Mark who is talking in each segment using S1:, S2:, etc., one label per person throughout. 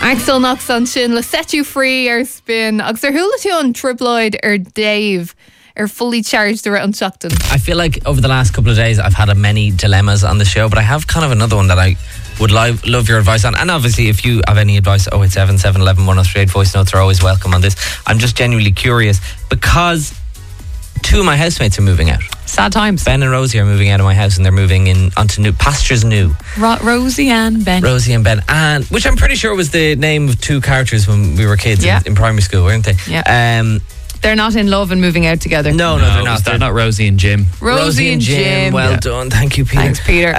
S1: Axel knocks on sin le setú free ar spin agus ar thula tú an triploid ar Dave are fully charged around an seachtain.
S2: I feel like over the last couple of days I've had many dilemmas on the show, but I have kind of another one that I would love your advice on. And obviously if you have any advice, 087 711 1038 voice notes are always welcome on this. I'm just genuinely curious because two of my housemates are moving out.
S3: Sad times.
S2: Ben and Rosie are moving out of my house and they're moving in onto new pastures new.
S3: Rosie and Ben.
S2: Rosie and Ben, and which I'm pretty sure was the name of two characters when we were kids in primary school, weren't they?
S3: Yeah. They're not in love and moving out together.
S2: No, they're not.
S4: They're not Rosie and Jim.
S3: Rosie and Jim.
S2: Well done, thank you, Peter.
S3: Thanks, Peter.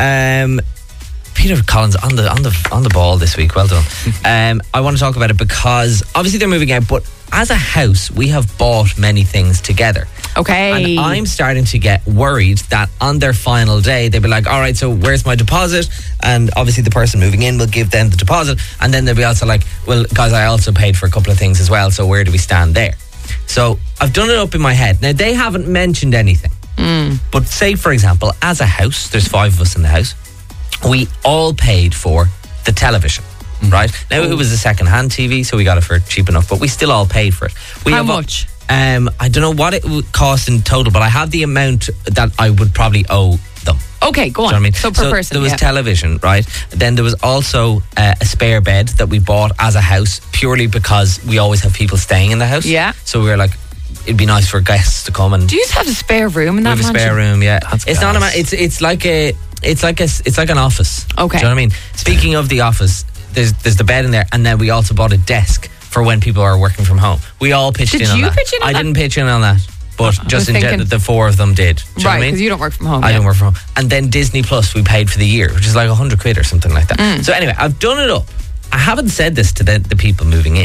S2: Peter Collins on the ball this week. Well done. I want to talk about it because obviously they're moving out, but as a house we have bought many things together.
S3: Okay.
S2: And I'm starting to get worried that on their final day they'll be like, all right, so where's my deposit? And obviously the person moving in will give them the deposit, and then they'll be also like, well guys, I also paid for a couple of things as well, so where do we stand there? So I've done it up in my head. Now they haven't mentioned anything, but say for example, as a house, there's 5 of us in the house, we all paid for the television. Right? Now it was a second-hand TV, so we got it for cheap enough, but we still all paid for it.
S3: How much?
S2: I don't know what it would cost in total, but I have the amount that I would probably owe them.
S3: Okay, go on.
S2: Do you know what I mean?
S3: So per person,
S2: there was television, right? Then there was also a spare bed that we bought as a house purely because we always have people staying in the house.
S3: Yeah.
S2: So we were like, it'd be nice for guests to come and.
S3: Do you have a spare room in that
S2: mansion? We have a spare room, yeah. It's not a. It's like an office.
S3: Okay.
S2: Do you know what I mean? Speaking of the office, there's the bed in there, and then we also bought a desk for when people are working from home. We all pitched in on that.
S3: Did you pitch in on that?
S2: I didn't pitch in on that, but just in general, the 4 of them did. Do you know what I mean?
S3: Because you don't work from home.
S2: I don't work from home. And then Disney Plus we paid for the year, which is like £100 or something like that. So anyway, I've done it up. I haven't said this to the people moving in.